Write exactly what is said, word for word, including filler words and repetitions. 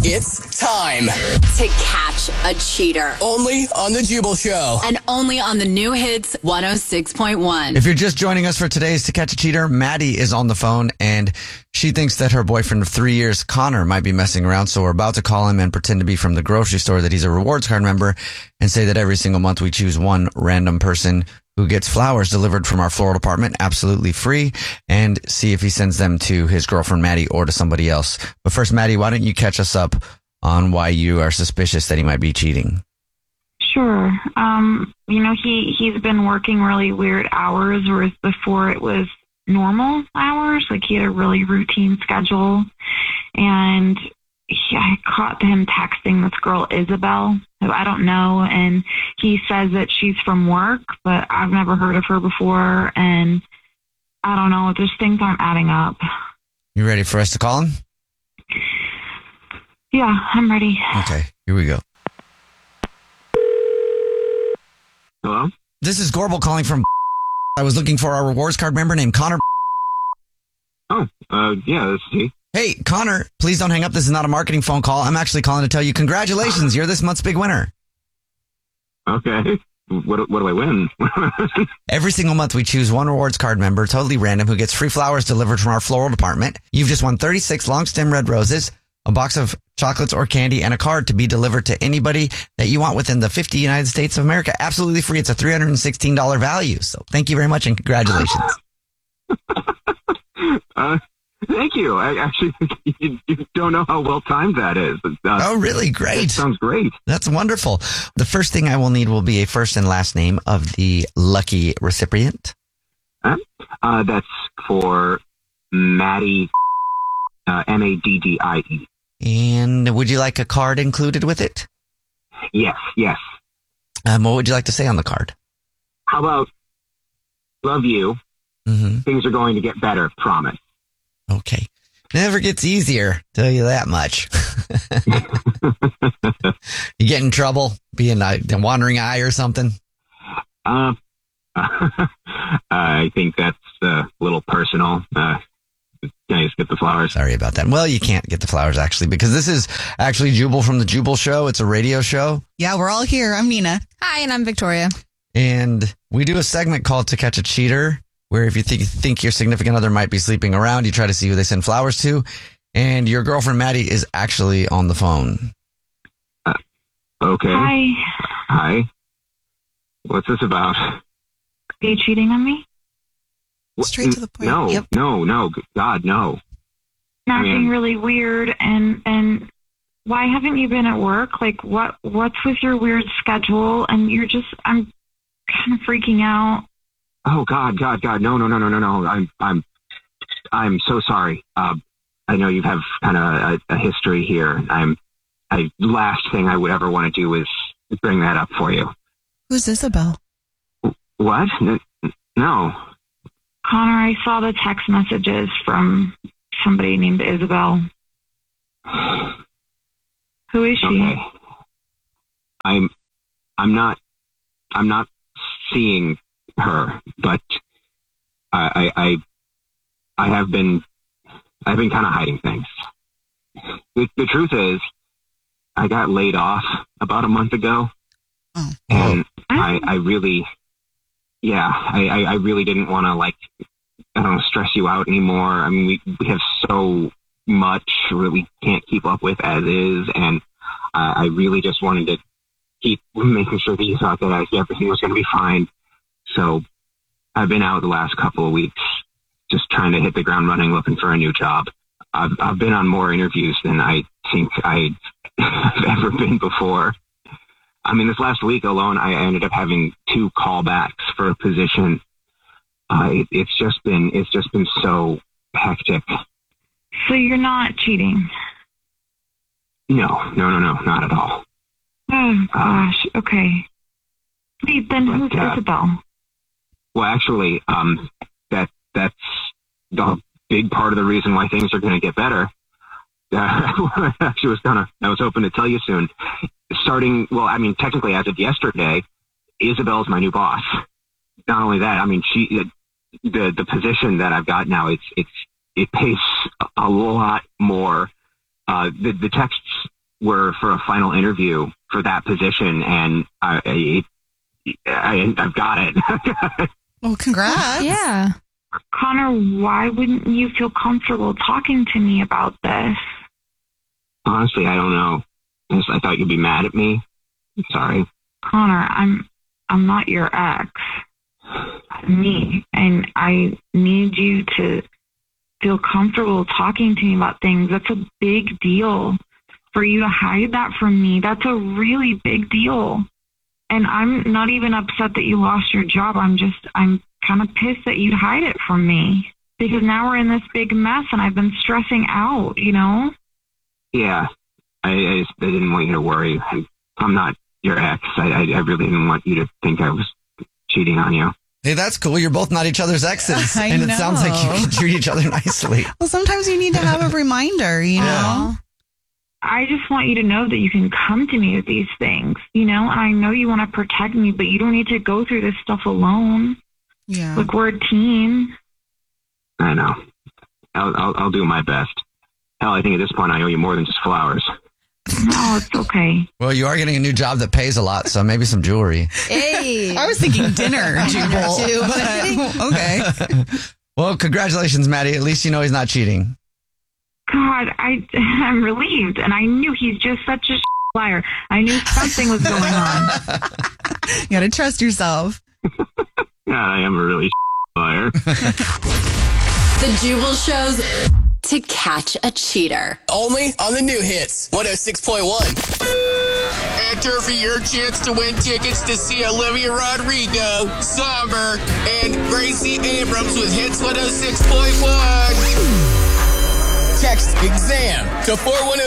It's time to catch a cheater. Only on The Jubal Show. And only on the new hits one oh six point one. If you're just joining us for today's To Catch a Cheater, Maddie is on the phone and she thinks that her boyfriend of three years, Connor, might be messing around. So we're about to call him and pretend to be from the grocery store that he's a rewards card member and say that every single month we choose one random person who gets flowers delivered from our floral department absolutely free and see if he sends them to his girlfriend, Maddie, or to somebody else. But first, Maddie, why don't you catch us up on why you are suspicious that he might be cheating? Sure. Um, you know, he, he's been working really weird hours, whereas before it was normal hours. Like he had a really routine schedule. And he, I caught him texting this girl, Isabel, who I don't know. And he says that she's from work, but I've never heard of her before. And I don't know, just things aren't adding up. You ready for us to call him? Yeah, I'm ready. Okay, here we go. Hello? This is Gorbel calling from I was looking for a rewards card member named Connor. Oh, uh, yeah, this is he. Hey, Connor, please don't hang up. This is not a marketing phone call. I'm actually calling to tell you congratulations. You're this month's big winner. Okay. What, what do I win? Every single month we choose one rewards card member, totally random, who gets free flowers delivered from our floral department. You've just won thirty-six long stem red roses, a box of chocolates or candy, and a card to be delivered to anybody that you want within the fifty United States of America. Absolutely free. It's a three hundred sixteen dollars value. So thank you very much and congratulations. uh, thank you. I actually, you, you don't know how well timed that is. Uh, oh, really? Great. That sounds great. That's wonderful. The first thing I will need will be a first and last name of the lucky recipient. Uh, uh, that's for Maddie, uh, M A D D I E. And would you like a card included with it? Yes, yes. Um, what would you like to say on the card? How about, love you. Mm-hmm. Things are going to get better, promise. Okay. Never gets easier, tell you that much. You get in trouble being a, a wandering eye or something? Uh, I think that's a little personal. Uh, Can I just get the flowers? Sorry about that. Well, you can't get the flowers, actually, because this is actually Jubal from The Jubal Show. It's a radio show. Yeah, we're all here. I'm Nina. Hi, and I'm Victoria. And we do a segment called To Catch a Cheater, where if you think, think your significant other might be sleeping around, you try to see who they send flowers to. And your girlfriend, Maddie, is actually on the phone. Uh, okay. Hi. Hi. What's this about? Are you cheating on me? Straight to the point. No, Yep. no, no. God, no. Acting I mean, really weird, and and why haven't you been at work? Like, what what's with your weird schedule? And you're just, I'm kind of freaking out. Oh God, God, God, no, no, no, no, no, no. I'm, I'm, I'm so sorry. Uh, I know you have kind of a, a history here. I'm, I last thing I would ever want to do is bring that up for you. Who's Isabel? What? N- No. Connor, I saw the text messages from somebody named Isabel. Who is she? Okay. I'm, I'm not, I'm not seeing her, but I, I, I, I have been, I've been kind of hiding things. The, the truth is, I got laid off about a month ago, Oh. and I, I really, yeah, I, I, I really didn't want to, like, I don't know, stress you out anymore. I mean, we, we have so much that we can't keep up with as is, and uh, I really just wanted to keep making sure that you thought that I, everything was going to be fine. So I've been out the last couple of weeks just trying to hit the ground running, looking for a new job. I've, I've been on more interviews than I think I've ever been before. I mean, this last week alone, I ended up having two callbacks for a position. Uh, it, it's just been, it's just been so hectic. So you're not cheating? No, no, no, no, not at all. Oh, gosh. Okay. Wait, then who's But, uh, Isabel? Well, actually, um, that that's the big part of the reason why things are going to get better. Uh, actually, was gonna, I was hoping to tell you soon. Starting, well, I mean, technically, as of yesterday, Isabel's my new boss. Not only that, I mean, she, the the position that I've got now, it's it's it pays a lot more. Uh, the the texts were for a final interview for that position, and I, I, I I've got it. Well, congrats. Yeah. Connor, why wouldn't you feel comfortable talking to me about this? Honestly, I don't know. I, just, I thought you'd be mad at me. I'm sorry. Connor, I'm I'm not your ex. Me. And I need you to feel comfortable talking to me about things. That's a big deal. For you to hide that from me, that's a really big deal. And I'm not even upset that you lost your job. I'm just, I'm kind of pissed that you'd hide it from me. Because now we're in this big mess and I've been stressing out, you know? Yeah. I, I, just, I didn't want you to worry. I, I'm not your ex. I, I, I really didn't want you to think I was cheating on you. Hey, that's cool. You're both not each other's exes. I and it know. sounds like you can treat each other nicely. Well, sometimes you need to have a reminder, you know? I just want you to know that you can come to me with these things, you know? And I know you want to protect me, but you don't need to go through this stuff alone. Yeah. Like, we're a team. I know. I'll, I'll, I'll do my best. Hell, I think at this point I owe you more than just flowers. No, it's okay. Well, you are getting a new job that pays a lot, so maybe some jewelry. Hey. I was thinking dinner, Jubal. too, but, okay. Well, congratulations, Maddie. At least you know he's not cheating. God, I, I'm relieved. And I knew he's just such a liar. I knew something was going on. You got to trust yourself. Yeah, I am a really liar. The Jubal Show's To Catch a Cheater. Only on the new hits. one oh six point one. Enter for your chance to win tickets to see Olivia Rodrigo, Somber, and Gracie Abrams with Hits one oh six point one. Text exam to four one zero